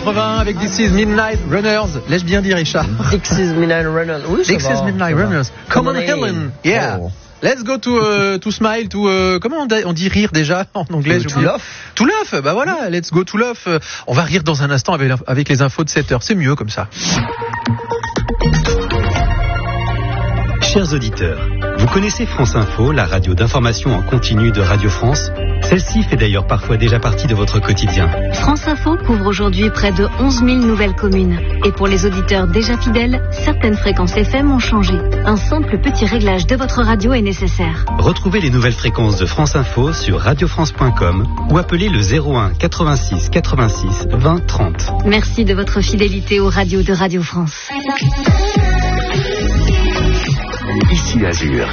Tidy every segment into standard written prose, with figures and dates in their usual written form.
80 avec This Is Midnight Runners. Laisse bien dire, Richard. This Is Midnight Runners. Oui, This Is Midnight Runners. Come on, Helen. Yeah. Oh. Let's go to smile, comment on dit rire déjà en anglais? To laugh. To laugh, bah voilà, let's go to laugh. On va rire dans un instant avec les infos de 7h, c'est mieux comme ça. Chers auditeurs, vous connaissez France Info, la radio d'information en continu de Radio France? Celle-ci fait d'ailleurs parfois déjà partie de votre quotidien. France Info couvre aujourd'hui près de 11 000 nouvelles communes. Et pour les auditeurs déjà fidèles, certaines fréquences FM ont changé. Un simple petit réglage de votre radio est nécessaire. Retrouvez les nouvelles fréquences de France Info sur radiofrance.com ou appelez le 01 86 86 20 30. Merci de votre fidélité aux radios de Radio France. Ici Azur.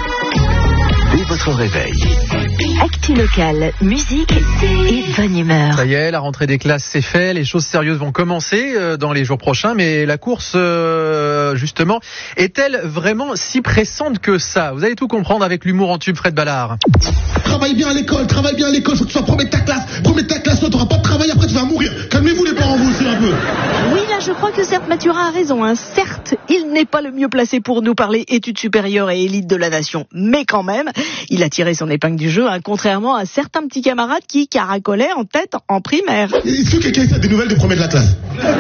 Dès votre réveil. Actu locale, musique et bonne humeur. Ça y est, la rentrée des classes c'est fait, les choses sérieuses vont commencer dans les jours prochains, mais la course, justement, est-elle vraiment si pressante que ça? Vous allez tout comprendre avec l'humour en tube Fred Ballard. Travaille bien à l'école, faut que tu sois premier de ta classe, toi t'auras pas de travail, après tu vas mourir. Calmez-vous les parents, vous aussi un peu. Oui, là je crois que certes Mathurin a raison, certes il n'est pas le mieux placé pour nous parler études supérieures et élite de la nation, mais quand même, il a tiré son épingle du jeu, contrairement à certains petits camarades qui caracolaient en tête en primaire. Est-ce que quelqu'un a des nouvelles des premiers de la classe?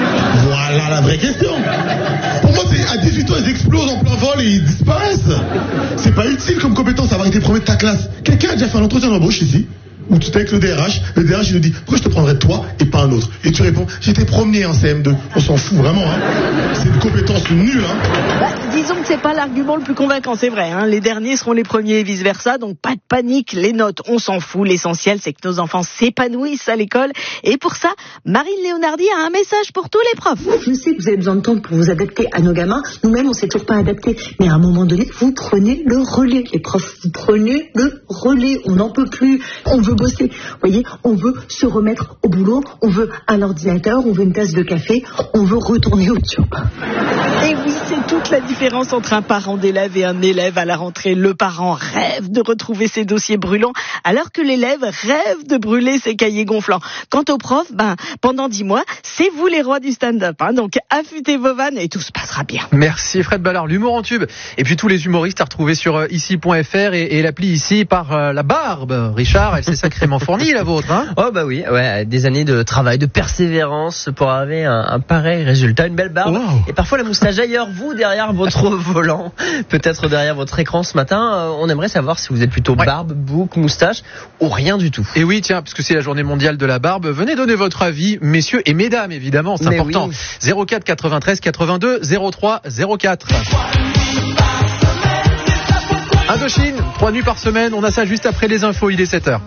Voilà la vraie question. Pour moi, c'est à 18 ans, ils explosent en plein vol et ils disparaissent. C'est pas utile comme compétence d'avoir été premier de ta classe. Quelqu'un a déjà fait un entretien d'embauche ici? Où tu t'es avec le DRH il nous dit pourquoi je te prendrais toi et pas un autre? Et tu réponds j'étais premier en CM2. On s'en fout vraiment, c'est une compétence nulle, disons que c'est pas l'argument le plus convaincant, c'est vrai, les derniers seront les premiers et vice versa, donc pas de panique, les notes on s'en fout, l'essentiel c'est que nos enfants s'épanouissent à l'école, et pour ça Marine Léonardi a un message pour tous les profs. Je sais que vous avez besoin de temps pour vous adapter à nos gamins, nous-mêmes on s'est toujours pas adaptés, mais à un moment donné vous prenez le relais, les profs, vous prenez le relais, on n'en peut plus, on veut bosser, vous voyez, on veut se remettre au boulot, on veut un ordinateur, on veut une tasse de café, on veut retourner au job. Et oui, c'est toute la différence entre un parent d'élève et un élève à la rentrée. Le parent rêve de retrouver ses dossiers brûlants, alors que l'élève rêve de brûler ses cahiers gonflants. Quant aux profs, pendant 10 mois, c'est vous les rois du stand-up, donc affûtez vos vannes et tout se passera bien. Merci Fred Ballard, l'humour en tube. Et puis tous les humoristes à retrouver sur ici.fr et l'appli ici par la Barbe. Richard, elle s'est sacrément fournie la vôtre, Oh bah oui, des années de travail, de persévérance pour arriver à un pareil résultat, une belle barbe. Wow. Et parfois la moustache ailleurs, vous derrière votre volant, peut-être derrière votre écran ce matin. On aimerait savoir si vous êtes plutôt barbe, bouc, moustache ou rien du tout. Et oui, tiens, puisque c'est la journée mondiale de la barbe, venez donner votre avis, messieurs et mesdames évidemment, c'est important. Oui. 04 93 82 03 04. Indochine, 3 nuits par semaine, on a ça juste après les infos, il est 7h.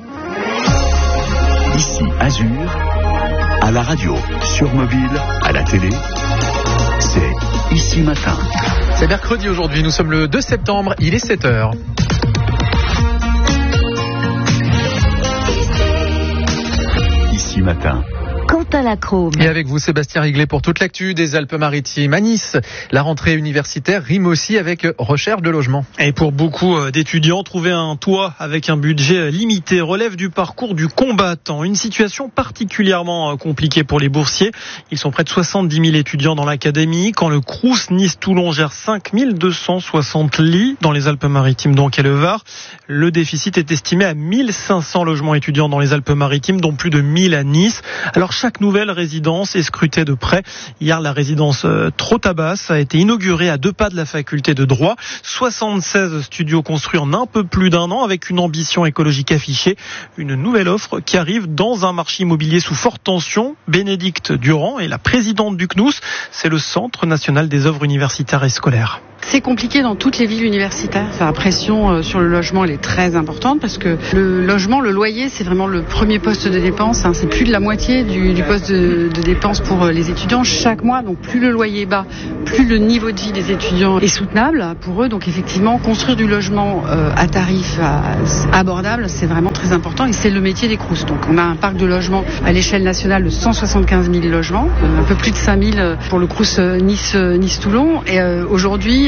Ici Azur, à la radio, sur mobile, à la télé, c'est Ici Matin. C'est mercredi aujourd'hui, nous sommes le 2 septembre, il est 7h. Ici Matin. Quentin Lacrome. Et avec vous Sébastien Riglet pour toute l'actu des Alpes-Maritimes. À Nice, la rentrée universitaire rime aussi avec recherche de logement. Et pour beaucoup d'étudiants, trouver un toit avec un budget limité relève du parcours du combattant. Une situation particulièrement compliquée pour les boursiers. Ils sont près de 70 000 étudiants dans l'académie. Quand le Crous Nice-Toulon gère 5 260 lits dans les Alpes-Maritimes, donc et le Var, le déficit est estimé à 1500 logements étudiants dans les Alpes-Maritimes, dont plus de 1000 à Nice. Alors chaque nouvelle résidence est scrutée de près. Hier, la résidence Trotabas a été inaugurée à 2 pas de la faculté de droit. 76 studios construits en un peu plus d'1 an avec une ambition écologique affichée. Une nouvelle offre qui arrive dans un marché immobilier sous forte tension. Bénédicte Durand est la présidente du CNUS. C'est le Centre national des œuvres universitaires et scolaires. C'est compliqué dans toutes les villes universitaires. La pression sur le logement, elle est très importante parce que le logement, le loyer, c'est vraiment le premier poste de dépense. C'est plus de la moitié du poste de dépense pour les étudiants chaque mois. Donc plus le loyer est bas, plus le niveau de vie des étudiants est soutenable pour eux. Donc effectivement, construire du logement à tarif abordable, c'est vraiment très important et c'est le métier des Crous. Donc on a un parc de logements à l'échelle nationale de 175 000 logements, un peu plus de 5 000 pour le Crous Nice-Toulon. Et aujourd'hui,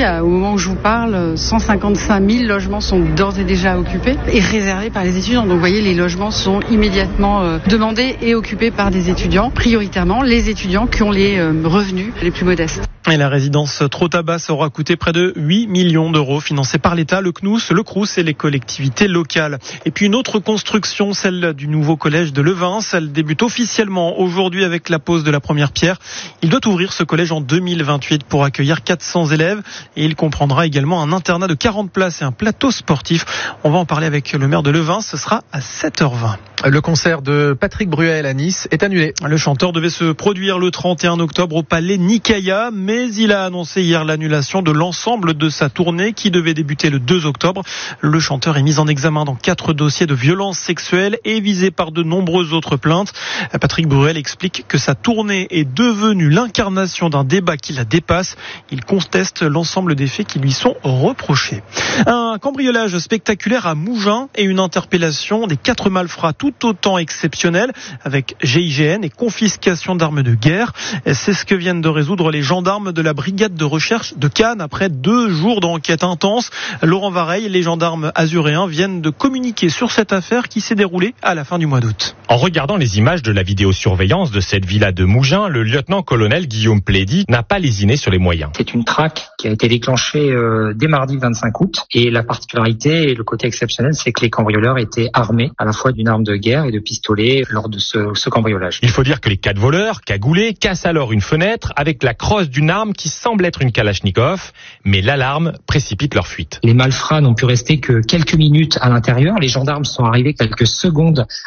Aujourd'hui, au moment où je vous parle, 155 000 logements sont d'ores et déjà occupés et réservés par les étudiants. Donc vous voyez, les logements sont immédiatement demandés et occupés par des étudiants, prioritairement les étudiants qui ont les revenus les plus modestes. Et la résidence Trotabas aura coûté près de 8 millions d'euros, financée par l'État, le CNUS, le Crous et les collectivités locales. Et puis une autre construction, celle du nouveau collège de Levins. Elle débute officiellement aujourd'hui avec la pose de la première pierre. Il doit ouvrir ce collège en 2028 pour accueillir 400 élèves. Et il comprendra également un internat de 40 places et un plateau sportif. On va en parler avec le maire de Levins. Ce sera à 7h20. Le concert de Patrick Bruel à Nice est annulé. Le chanteur devait se produire le 31 octobre au Palais Nicaïa, mais il a annoncé hier l'annulation de l'ensemble de sa tournée qui devait débuter le 2 octobre. Le chanteur est mis en examen dans 4 dossiers de violences sexuelles et visé par de nombreuses autres plaintes. Patrick Bruel explique que sa tournée est devenue l'incarnation d'un débat qui la dépasse. Il conteste l'ensemble des faits qui lui sont reprochés. Un cambriolage spectaculaire à Mougins et une interpellation des 4 malfrats tout autant exceptionnelle avec GIGN et confiscation d'armes de guerre. C'est ce que viennent de résoudre les gendarmes de la brigade de recherche de Cannes après 2 jours d'enquête intense. Laurent Vareille, les gendarmes azuréens viennent de communiquer sur cette affaire qui s'est déroulée à la fin du mois d'août. En regardant les images de la vidéosurveillance de cette villa de Mougins, le lieutenant-colonel Guillaume Plédy n'a pas lésiné sur les moyens. C'est une traque qui a été déclenchée dès mardi 25 août et la particularité et le côté exceptionnel, c'est que les cambrioleurs étaient armés à la fois d'une arme de guerre et de pistolet lors de ce cambriolage. Il faut dire que les 4 voleurs, cagoulés, cassent alors une fenêtre avec la crosse d'une arme qui semble être une Kalachnikov, mais l'alarme précipite leur fuite. Les malfrats n'ont pu rester que quelques minutes à l'intérieur. Les gendarmes sont arrivés quelques secondes